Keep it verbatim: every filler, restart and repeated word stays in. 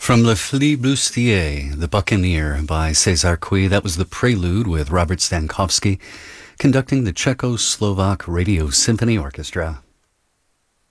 From Le Flibustier, The Buccaneer by César Cui, that was the prelude with Robert Stankowski conducting the Czechoslovak Radio Symphony Orchestra.